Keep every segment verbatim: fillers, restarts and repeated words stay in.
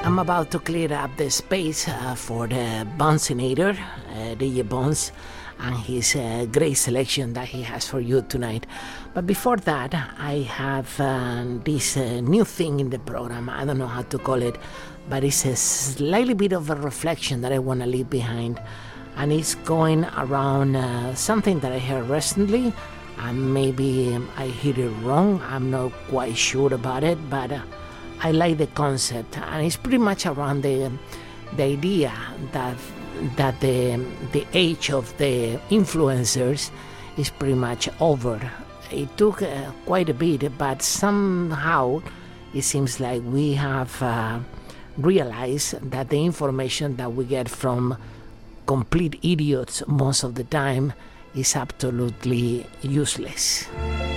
I'm about to clear up the space uh, for the Bonsinator, uh, D J Bones, and his uh, great selection that he has for you tonight. But before that, I have uh, this uh, new thing in the program. I don't know how to call it, but it's a slightly bit of a reflection that I want to leave behind. And it's going around uh, something that I heard recently, and maybe I heard it wrong. I'm not quite sure about it, but uh, I like the concept, and it's pretty much around the the idea that that the the age of the influencers is pretty much over. It took uh, quite a bit, but somehow it seems like we have uh, realized that the information that we get from complete idiots most of the time is absolutely useless.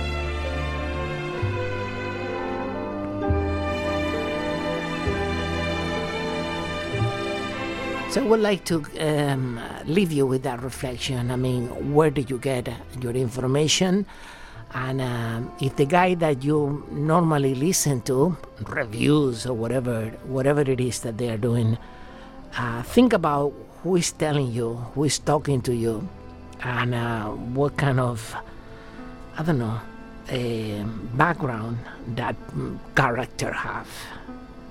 So I would like to um, leave you with that reflection. I mean, where did you get your information? And um, if the guy that you normally listen to, reviews or whatever, whatever it is that they are doing, uh, think about who is telling you, who is talking to you, and uh, what kind of, I don't know, uh, background that character have.